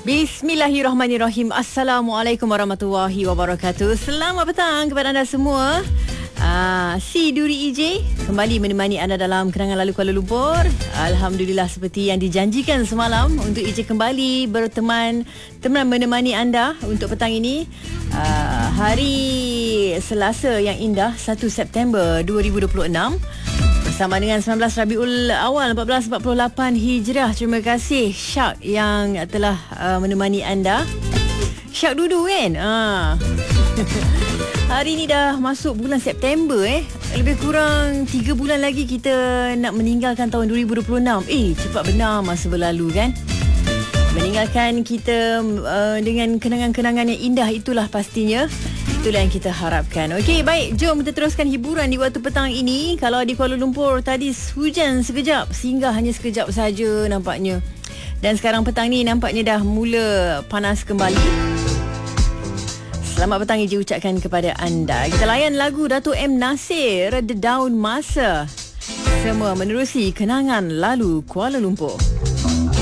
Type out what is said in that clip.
Bismillahirrahmanirrahim. Assalamualaikum warahmatullahi wabarakatuh. Selamat petang kepada anda semua. Si Duri EJ kembali menemani anda dalam kenangan lalu Kuala Lumpur. Alhamdulillah, seperti yang dijanjikan semalam, untuk EJ kembali berteman menemani anda untuk petang ini. Hari Selasa yang indah, 1 September 2026, bersama dengan 19 Rabiul Awal 1448 Hijrah. Terima kasih Syak yang telah menemani anda. Syak Dudu kan? Hari ni dah masuk bulan September. Lebih kurang 3 bulan lagi kita nak meninggalkan tahun 2026. Cepat benar masa berlalu kan? Meninggalkan kita dengan kenangan-kenangan yang indah, itulah pastinya. Itulah yang kita harapkan. Okey, baik, jom kita teruskan hiburan di waktu petang ini. Kalau di Kuala Lumpur tadi hujan sekejap, singgah hanya sekejap saja nampaknya. Dan sekarang petang ni nampaknya dah mula panas kembali. Selamat petang Iji ucapkan kepada anda. Kita layan lagu Datuk M. Nasir, The Daun Masa. Semua menerusi kenangan lalu Kuala Lumpur.